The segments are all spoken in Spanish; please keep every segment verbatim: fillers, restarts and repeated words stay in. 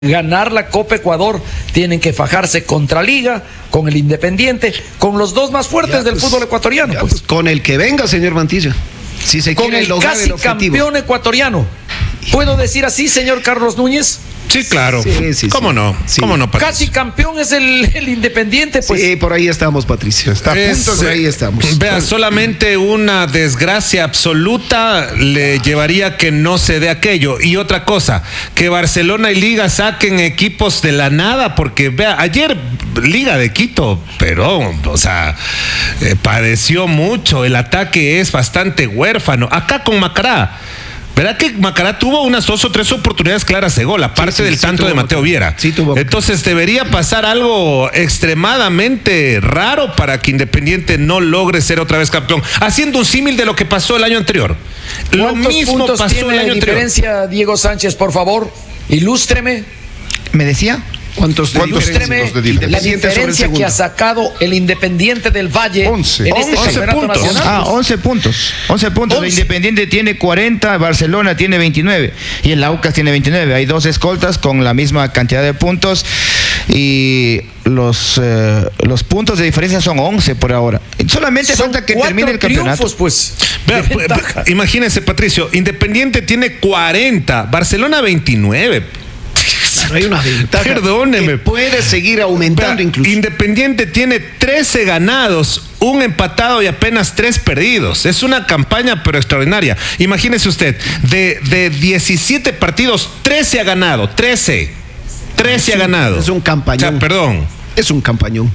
ganar la Copa Ecuador, tienen que fajarse contra Liga, con el Independiente, con los dos más fuertes ya, del pues, fútbol ecuatoriano. Ya, pues. Pues, con el que venga, señor Mantilla. Si se con quiere el lograr casi el objetivo. campeón ecuatoriano. ¿Puedo decir así, señor Carlos Núñez? Sí, claro. Sí, sí, ¿Cómo sí. no? Sí. ¿Cómo no, Patricio? Casi campeón es el, el Independiente, pues. Sí, por ahí estamos, Patricio. Está a punto, por ahí estamos. Vea, por... solamente una desgracia absoluta le llevaría que no se dé aquello. Y otra cosa, que Barcelona y Liga saquen equipos de la nada, porque vea, ayer Liga de Quito, pero, o sea, eh, padeció mucho. El ataque es bastante huérfano. Acá con Macará. ¿Verdad que Macará tuvo unas dos o tres oportunidades claras de gol, aparte sí, sí, del sí, tanto de Mateo boca. Viera? Sí, tuvo. Entonces debería pasar algo extremadamente raro para que Independiente no logre ser otra vez campeón, haciendo un símil de lo que pasó el año anterior. Lo mismo pasó tiene el año diferencia, anterior. Diego Sánchez, por favor, ilústreme. ¿Me decía? ¿Cuántos de Ilústreme diferencia? La diferencia que ha sacado el Independiente del Valle once. en este once campeonato puntos. nacional. Ah, once puntos. once puntos. once. El Independiente tiene cuarenta, Barcelona tiene veintinueve y el Aucas tiene veintinueve. Hay dos escoltas con la misma cantidad de puntos y los, eh, los puntos de diferencia son once por ahora. Solamente son falta que termine el campeonato. Pues, Vea, imagínense, Patricio, Independiente tiene cuarenta, Barcelona veintinueve. Hay una ventaja. Perdóneme. Que puede seguir aumentando. Pero incluso. Independiente tiene trece ganados, un empatado y apenas tres perdidos. Es una campaña pero extraordinaria. Imagínese usted, de, de diecisiete partidos, trece ha ganado. trece. trece es un, ha ganado. Es un campañón. O sea, perdón. Es un campañón.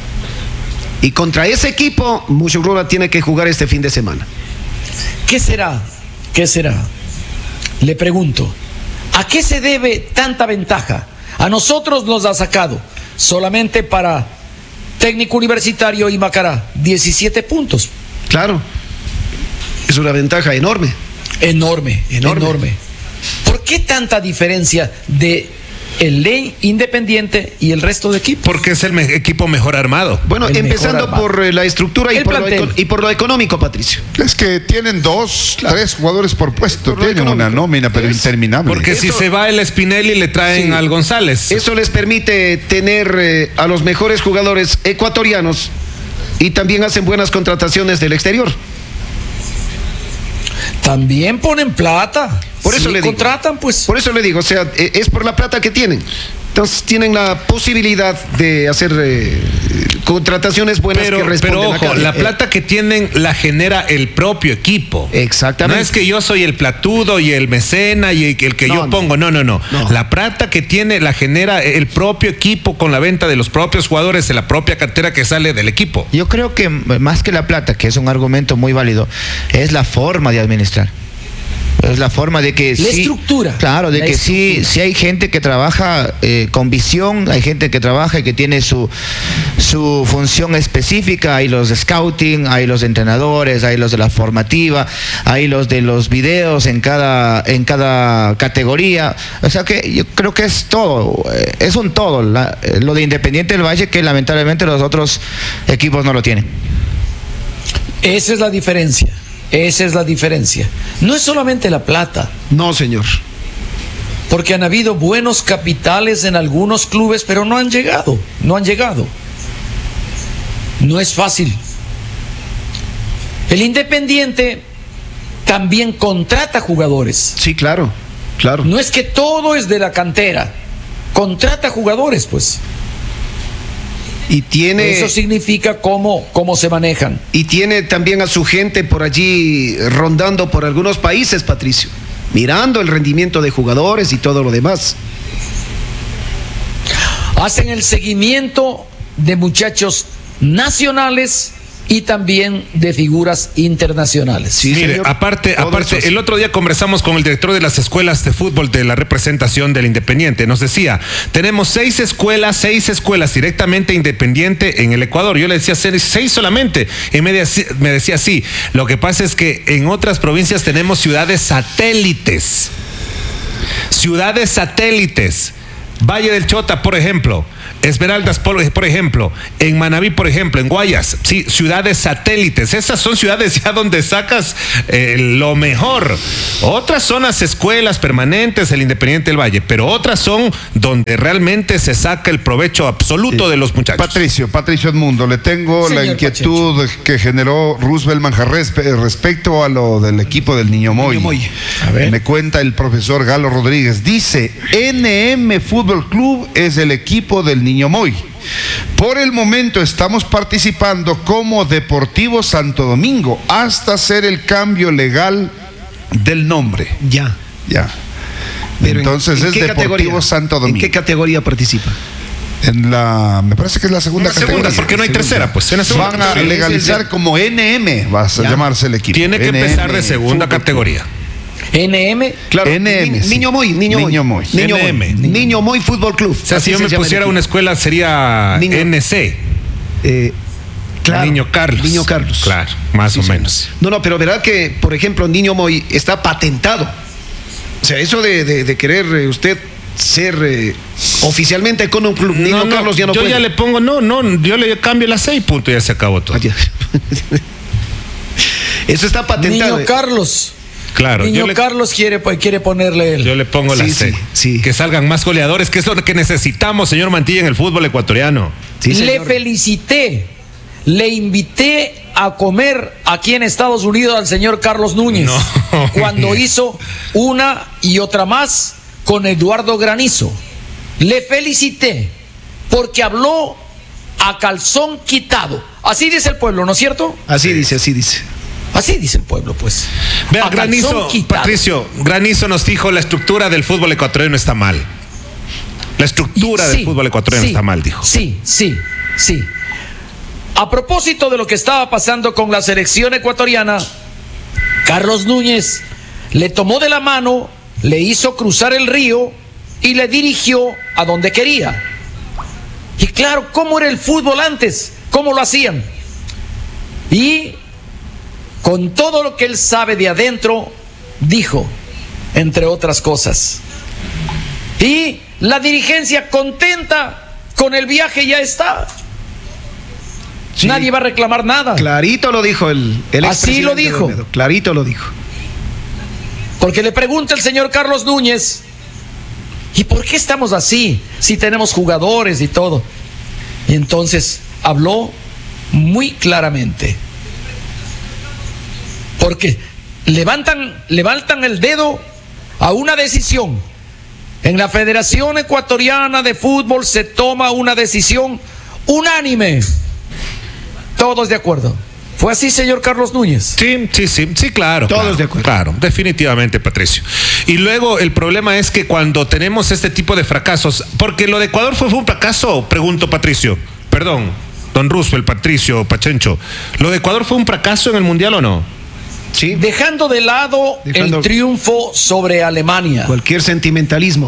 Y contra ese equipo, Muchurruna tiene que jugar este fin de semana. ¿Qué será? ¿Qué será? Le pregunto. ¿A qué se debe tanta ventaja? A nosotros nos ha sacado solamente para Técnico Universitario y Macará diecisiete puntos. Claro, es una ventaja enorme. Enorme, enorme. Enorme. ¿Por qué tanta diferencia de el Ley Independiente y el resto de equipos? Porque es el me equipo mejor armado. Bueno, el empezando por eh, la estructura y por lo, y por lo económico, Patricio. Es que tienen dos, claro. tres jugadores por puesto, por tienen una nómina pero es, interminable. Porque eso, si se va el Spinelli le traen sí, al González. Eso les permite tener eh, a los mejores jugadores ecuatorianos y también hacen buenas contrataciones del exterior. También ponen plata. Por eso sí, le digo. contratan, pues. Por eso le digo, o sea, es por la plata que tienen. Entonces tienen la posibilidad de hacer eh, contrataciones buenas pero, que responden pero ojo, a la plata que tienen la genera el propio equipo. Exactamente. No es que yo soy el platudo y el mecena y el, el que no, yo no. pongo, no, no, no, no. La plata que tiene la genera el propio equipo con la venta de los propios jugadores de la propia cartera que sale del equipo. Yo creo que más que la plata, que es un argumento muy válido, es la forma de administrar. Es la forma de que la sí, estructura. Claro, de que sí, sí hay gente que trabaja eh, con visión, hay gente que trabaja y que tiene su, su función específica. Hay los de scouting, hay los entrenadores, hay los de la formativa, hay los de los videos en cada, en cada categoría. O sea que yo creo que es todo, es un todo. La, lo de Independiente del Valle que lamentablemente los otros equipos no lo tienen. Esa es la diferencia. Esa es la diferencia. No es solamente la plata. No, señor. Porque han habido buenos capitales en algunos clubes, pero no han llegado. No han llegado. No es fácil. El Independiente también contrata jugadores. Sí, claro, claro. No es que todo es de la cantera. Contrata jugadores, pues. Y tiene, eso significa cómo, cómo se manejan. Y tiene también a su gente por allí rondando por algunos países, Patricio, mirando el rendimiento de jugadores y todo lo demás. Hacen el seguimiento de muchachos nacionales y también de figuras internacionales. Sí, mire, señor. aparte, Todo aparte, el otro día conversamos con el director de las escuelas de fútbol de la representación del Independiente. Nos decía, tenemos seis escuelas, seis escuelas directamente Independiente en el Ecuador. Yo le decía, seis solamente. Y me decía, me decía, sí, lo que pasa es que en otras provincias tenemos ciudades satélites. Ciudades satélites. Valle del Chota, por ejemplo, Esmeraldas, por, por ejemplo, en Manabí, por ejemplo, en Guayas, sí, ciudades satélites. Esas son ciudades ya donde sacas eh, lo mejor. Otras son las escuelas permanentes, el Independiente del Valle, pero otras son donde realmente se saca el provecho absoluto Sí. de los muchachos. Patricio, Patricio Edmundo, le tengo Señor la inquietud Pacheco. que generó Roosevelt Manjarres respe- respecto a lo del equipo del Niño Moy. Niño Moy. A ver. Me cuenta el profesor Galo Rodríguez. Dice, N M Fútbol Club es el equipo del Niño Moy. Por el momento estamos participando como Deportivo Santo Domingo hasta hacer el cambio legal del nombre. Ya. Ya. Pero ¿en- Entonces en es qué Deportivo categoría? Santo Domingo. ¿En qué categoría participa? En la, me parece que es la segunda La segunda, categoría. porque no hay tercera, pues, en la segunda Van a categoría. legalizar como N M, va a Ya. llamarse el equipo. Tiene que N M empezar de segunda Fútbol categoría. N M. Claro, N M, Ni- sí. Niño Moy, Niño Moy. Niño Moy. Niño N M. Moy. Niño Moy Fútbol Club. O sea, Así si yo se me llama el pusiera equipo. una escuela sería Niño- N C. Eh, claro, Niño Carlos. Niño Carlos. Claro, más Sí, o sí. menos. No, no, pero verá que, por ejemplo, Niño Moy está patentado. O sea, eso de, de- de querer eh, usted ser eh, oficialmente con un club, Niño No, no, Carlos ya no yo puede. ya le pongo, no, no, yo le cambio la C y punto, ya se acabó todo. Ah, ya. Eso está patentado. Niño Carlos. Claro, Niño yo le, Carlos quiere, pues, quiere ponerle él. yo le pongo la Sí, C. sí, sí. Que salgan más goleadores, que es lo que necesitamos, señor Mantilla, en el fútbol ecuatoriano. Sí, le señor. felicité, le invité a comer aquí en Estados Unidos al señor Carlos Núñez No. cuando hizo una y otra más con Eduardo Granizo. Le felicité porque habló a calzón quitado. Así dice el pueblo, ¿no es cierto? Así dice, así dice. Así dice el pueblo, pues. Vea, A calzón Granizo, quitado. Patricio, Granizo nos dijo la estructura del fútbol ecuatoriano está mal. La estructura Sí, del fútbol ecuatoriano sí, está mal, dijo. Sí, sí, sí. A propósito de lo que estaba pasando con la selección ecuatoriana, Carlos Núñez le tomó de la mano, le hizo cruzar el río y le dirigió a donde quería. Y claro, ¿cómo era el fútbol antes? ¿Cómo lo hacían? Y con todo lo que él sabe de adentro, dijo, entre otras cosas. Y la dirigencia contenta con el viaje ya está. Sí. Nadie va a reclamar nada. Clarito lo dijo el, el Así lo expresidente dijo. Olmedo. Clarito lo dijo. Porque le pregunta el señor Carlos Núñez, ¿y por qué estamos así si tenemos jugadores y todo? Y entonces habló muy claramente. Porque levantan, levantan el dedo a una decisión. En la Federación Ecuatoriana de Fútbol se toma una decisión unánime. Todos de acuerdo. ¿Fue así, señor Carlos Núñez? Sí, sí, sí, sí, claro. Todos claro, de acuerdo. Claro, definitivamente, Patricio. Y luego el problema es que cuando tenemos este tipo de fracasos, porque lo de Ecuador fue, fue un fracaso, pregunto, Patricio. Perdón, don Roosevelt, Patricio, Pachencho. ¿Lo de Ecuador fue un fracaso en el Mundial o no? Sí. Dejando de lado Dejando- el triunfo sobre Alemania. Cualquier sentimentalismo.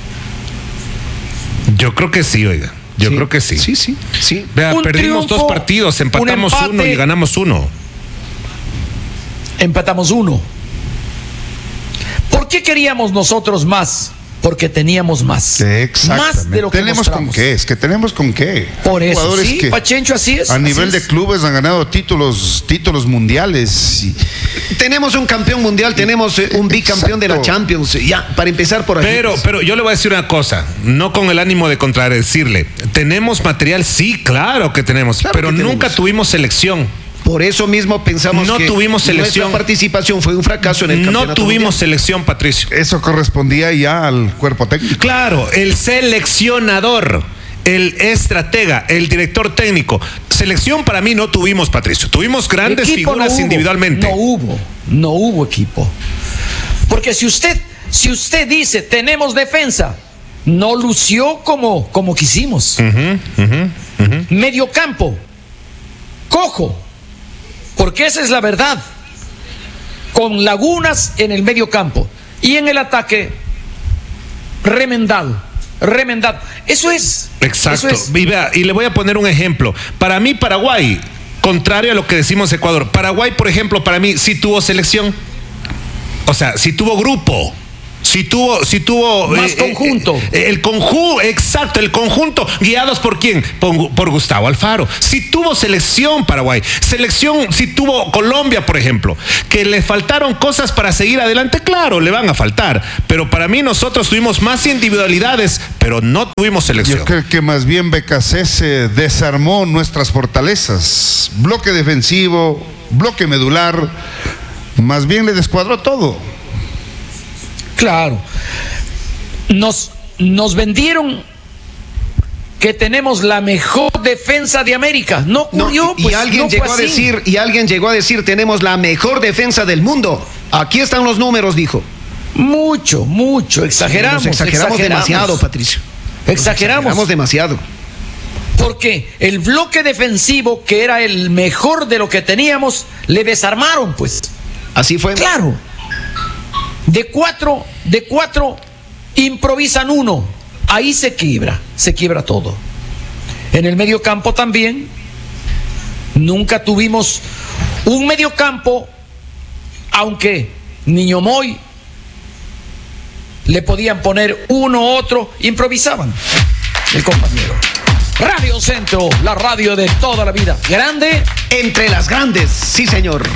Yo creo que sí, oiga. Yo Sí. creo que sí. Sí, sí, sí. Vea, Un perdimos triunfo, dos partidos, empatamos un empate. uno y ganamos uno. Empatamos uno. ¿Por qué queríamos nosotros más? Porque teníamos más. Exactamente. Más de lo que tenemos con mostramos. qué, es que tenemos con qué. Por eso, Jugadores sí, que Pachencho, así es. a así nivel de es. clubes han ganado títulos, títulos mundiales. y- Tenemos un campeón mundial, tenemos eh, un bicampeón de la Exacto. Champions. Ya, para empezar por aquí. Pero, pues. pero yo le voy a decir una cosa, no con el ánimo de contradecirle. ¿Tenemos material? Sí, claro que tenemos, Claro pero que tenemos. nunca tuvimos selección. Por eso mismo pensamos No que tuvimos selección. nuestra participación fue un fracaso en el No campeonato tuvimos mundial. selección, Patricio. Eso correspondía ya al cuerpo técnico. Claro, el seleccionador, el estratega, el director técnico. Selección para mí no tuvimos, Patricio. Tuvimos grandes Equipo figuras no hubo, individualmente. No hubo, no hubo equipo. Porque si usted, si usted dice tenemos defensa, no lució como, como quisimos. Ujú, ujú, ujú. Mediocampo, cojo, porque esa es la verdad. Con lagunas en el mediocampo y en el ataque, remendado, remendado. Eso es. Exacto. Eso es. Y, vea, y le voy a poner un ejemplo. Para mí, Paraguay, contrario a lo que decimos Ecuador, Paraguay, por ejemplo, para mí sí tuvo selección. O sea, sí tuvo grupo. Si tuvo, si tuvo Más eh, conjunto. eh, el conjunto, exacto, el conjunto, guiados por quién, por, por Gustavo Alfaro. Si tuvo selección Paraguay, selección, si tuvo Colombia, por ejemplo, que le faltaron cosas para seguir adelante, claro, le van a faltar. Pero para mí nosotros tuvimos más individualidades, pero no tuvimos selección. Yo creo que más bien B K C se desarmó nuestras fortalezas. Bloque defensivo, bloque medular, más bien le descuadró todo. Claro. Nos, nos vendieron que tenemos la mejor defensa de América. No No, ocurrió, y, pues, y alguien no fue llegó a así. decir, y alguien llegó a decir, tenemos la mejor defensa del mundo. Aquí están los números, dijo. Mucho, mucho. Exageramos. Nos exageramos, demasiado, Patricio. Nos Exageramos. exageramos demasiado. Porque el bloque defensivo, que era el mejor de lo que teníamos, le desarmaron, pues. Así fue. Claro. De cuatro, de cuatro, improvisan uno. Ahí se quiebra, se quiebra todo. En el medio campo también. Nunca tuvimos un medio campo, aunque Niño Moy le podían poner uno u otro, improvisaban el compañero. Radio Centro, la radio de toda la vida. Grande. Entre las grandes, sí señor.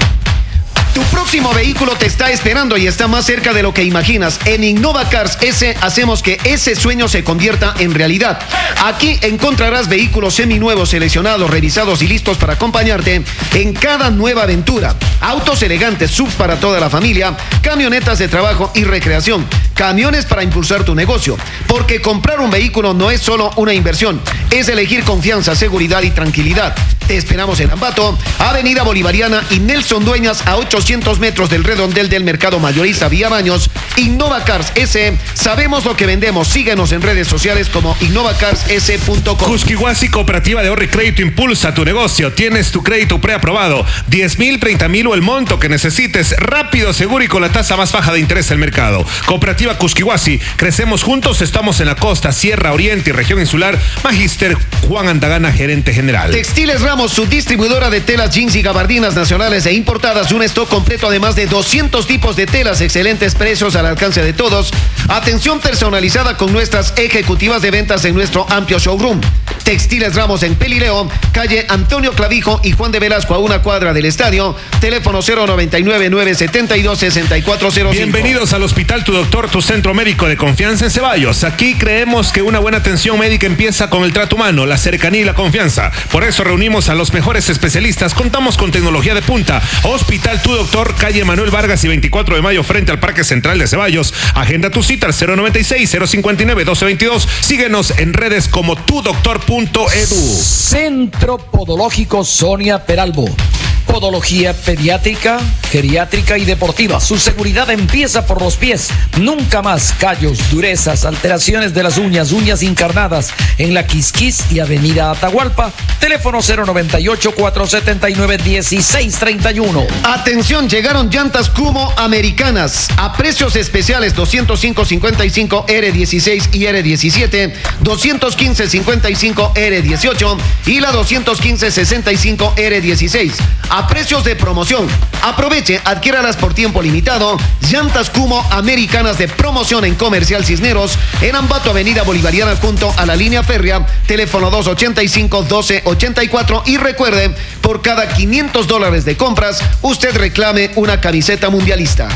Tu próximo vehículo te está esperando y está más cerca de lo que imaginas. En Innova Cars S hacemos que ese sueño se convierta en realidad. Aquí encontrarás vehículos seminuevos seleccionados, revisados y listos para acompañarte en cada nueva aventura. Autos elegantes, subs para toda la familia, camionetas de trabajo y recreación, camiones para impulsar tu negocio. Porque comprar un vehículo no es solo una inversión, es elegir confianza, seguridad y tranquilidad. Te esperamos en Ambato, Avenida Bolivariana y Nelson Dueñas, a ochocientos metros del redondel del mercado mayorista Vía Baños. Innova Cars S, sabemos lo que vendemos. Síguenos en redes sociales como innova cars s punto com. Cusquihuasi Cooperativa de Ahorro y Crédito impulsa tu negocio. Tienes tu crédito preaprobado, diez mil, treinta mil o el monto que necesites, rápido, seguro y con la tasa más baja de interés del mercado. Cooperativa Cusquihuasi, crecemos juntos, estamos en la costa, Sierra, Oriente y región insular. Magíster Juan Andagana, gerente general. Textiles Ramos, su distribuidora de telas, jeans y gabardinas nacionales e importadas, un stock completo además de doscientos tipos de telas, excelentes precios al alcance de todos. Atención personalizada con nuestras ejecutivas de ventas en nuestro amplio showroom. Textiles Ramos en Pelileo, calle Antonio Clavijo y Juan de Velasco, a una cuadra del estadio. Teléfono cero noventa y nueve, nueve setenta y dos, sesenta y cuatro cero cinco. Bienvenidos al Hospital Tu Doctor, tu centro médico de confianza en Ceballos. Aquí creemos que una buena atención médica empieza con el trato humano, la cercanía y la confianza. Por eso reunimos a los mejores especialistas. Contamos con tecnología de punta. Hospital Tu Doctor, calle Manuel Vargas y veinticuatro de mayo, frente al Parque Central de Ceballos. Agenda tu cita al cero noventa y seis, cero cincuenta y nueve, doce veintidós. Síguenos en redes como tu doctor punto edu. Centro Podológico Sonia Peralbo. Podología pediátrica, geriátrica y deportiva. Su seguridad empieza por los pies. Nunca más callos, durezas, alteraciones de las uñas, uñas encarnadas en la Quisquis y Avenida Atahualpa. Teléfono cero noventa y ocho, cuatrocientos setenta y nueve, dieciséis treinta y uno. Atención, llegaron llantas Kumo americanas a precios especiales: doscientos cinco cincuenta y cinco R dieciséis y R diecisiete, doscientos quince cincuenta y cinco R dieciocho y la doscientos quince sesenta y cinco R dieciséis. A precios de promoción. Aproveche, adquiéralas por tiempo limitado. Llantas Kumo americanas de promoción en Comercial Cisneros, en Ambato, Avenida Bolivariana, junto a la línea férrea. Teléfono dos ochenta y cinco, doce ochenta y cuatro. Y recuerde, por cada quinientos dólares de compras, usted reclame una camiseta mundialista.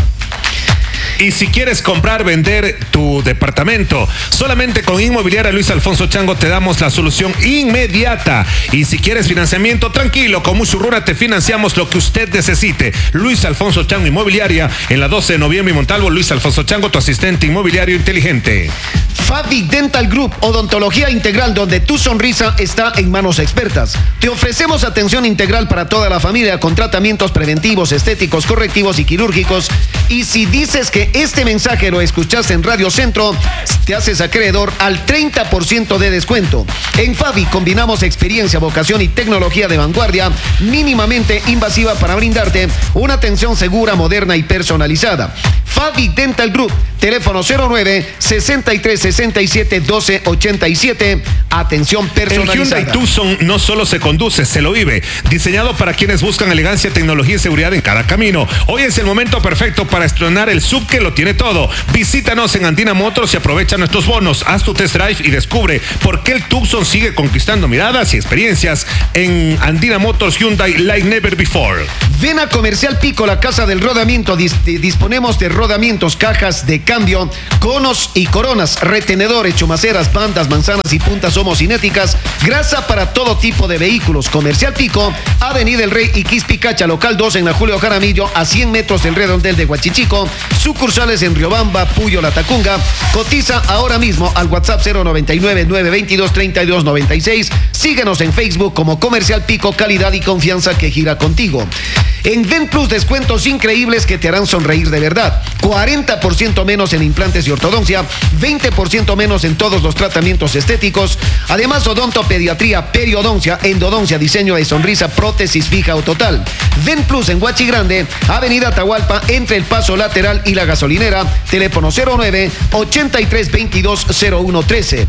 Y si quieres comprar, vender tu departamento, solamente con Inmobiliaria Luis Alfonso Chango te damos la solución inmediata. Y si quieres financiamiento, tranquilo, con Musurruna te financiamos lo que usted necesite. Luis Alfonso Chango Inmobiliaria, en la doce de noviembre y Montalvo. Luis Alfonso Chango, tu asistente inmobiliario inteligente. Fabi Dental Group, odontología integral, donde tu sonrisa está en manos expertas. Te ofrecemos atención integral para toda la familia, con tratamientos preventivos, estéticos, correctivos y quirúrgicos. Y si dices que este mensaje lo escuchaste en Radio Centro, te haces acreedor al treinta por ciento de descuento. En Fabi combinamos experiencia, vocación y tecnología de vanguardia, mínimamente invasiva, para brindarte una atención segura, moderna y personalizada. Fabi Dental Group, teléfono cero nueve, sesenta y tres, sesenta y siete, doce ochenta y siete. Atención personalizada. El Hyundai Tucson no solo se conduce, se lo vive. Diseñado para quienes buscan elegancia, tecnología y seguridad en cada camino. Hoy es el momento perfecto para estrenar el sub que lo tiene todo. Visítanos en Andina Motors y aprovecha nuestros bonos. Haz tu test drive y descubre por qué el Tucson sigue conquistando miradas y experiencias en Andina Motors Hyundai like never before. Ven a Comercial Pico, la casa del rodamiento. Dis- disponemos de rodamientos, cajas de cambio, conos y coronas, retenedores, chumaceras, bandas, manzanas y puntas homocinéticas, grasa para todo tipo de vehículos. Comercial Pico, Avenida El Rey y Quispicacha, local dos en la Julio Jaramillo, a cien metros del redondel de Huachichico. Sucursales en Riobamba, Puyo, La Tacunga. Cotiza ahora mismo al WhatsApp cero noventa y nueve, nueve veintidós, treinta y dos noventa y seis. Síguenos en Facebook como Comercial Pico, calidad y confianza que gira contigo. En Den Plus, descuentos increíbles que te harán sonreír de verdad. cuarenta por ciento menos en implantes y ortodoncia, veinte por ciento menos en todos los tratamientos estéticos. Además, odontopediatría, periodoncia, endodoncia, diseño de sonrisa, prótesis fija o total. Den Plus en Huachi Grande, Avenida Atahualpa, entre el paso lateral y la gasolinera. Teléfono cero nueve, ochenta y tres, veintidós, cero uno trece.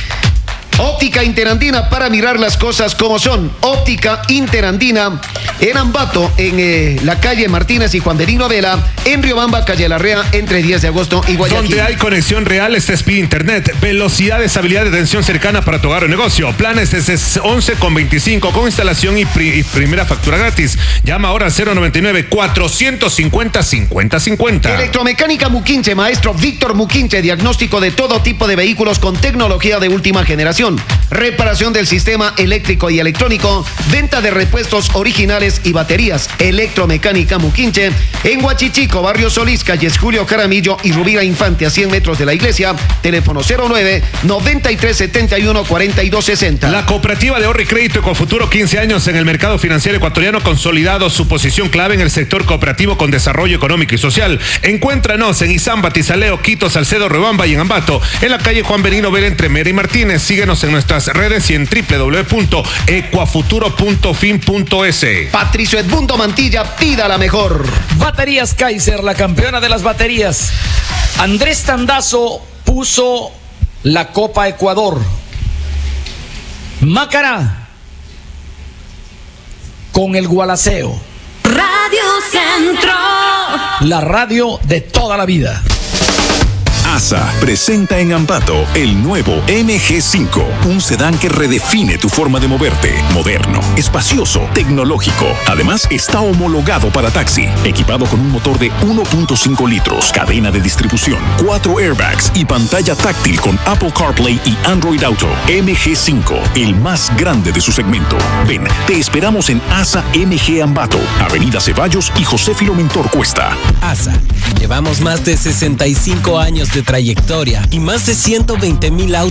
Óptica Interandina, para mirar las cosas como son. Óptica Interandina en Ambato, en eh, la calle Martínez y Juan Benigno Vela, en Riobamba, calle Larrea, entre diez de agosto y Guayaquil. Donde hay conexión real está Speed Internet. Velocidad, estabilidad de atención cercana para tu hogar o negocio. Planes desde once con veinticinco con instalación y, pri- y primera factura gratis. Llama ahora al cero noventa y nueve, cuatrocientos cincuenta, cincuenta cincuenta. Electromecánica Muquinche, maestro Víctor Muquinche, diagnóstico de todo tipo de vehículos con tecnología de última generación. Reparación del sistema eléctrico y electrónico, venta de repuestos originales y baterías. Electromecánica Muquinche, en Huachichico, Barrio Solís, calles Julio Jaramillo y Rubira Infante, a cien metros de la iglesia. Teléfono cero nueve, noventa y tres, setenta y uno, cuarenta y dos sesenta. La Cooperativa de Ahorro y Crédito Ecofuturo, quince años en el mercado financiero ecuatoriano, consolidado su posición clave en el sector cooperativo con desarrollo económico y social. Encuéntranos en Izamba, Tizaleo, Quito, Salcedo, Riobamba y en Ambato, en la calle Juan Benigno Vela entre Mera y Martínez. Síguenos en nuestras redes y en doble u doble u doble u punto ecuafuturo punto fin punto es. Patricio Edmundo Mantilla, pida la mejor. Baterías Kaiser, la campeona de las baterías. Andrés Tandazo puso la Copa Ecuador. Macará con el Gualaceo. Radio Centro. La radio de toda la vida. ASA presenta en Ambato el nuevo M G cinco, un sedán que redefine tu forma de moverte. Moderno, espacioso, tecnológico. Además, está homologado para taxi, equipado con un motor de uno punto cinco litros, cadena de distribución, cuatro airbags y pantalla táctil con Apple CarPlay y Android Auto. M G cinco, el más grande de su segmento. Ven, te esperamos en ASA M G Ambato, Avenida Ceballos y José Filomentor Cuesta. ASA, llevamos más de sesenta y cinco años de trayectoria y más de ciento veinte mil autos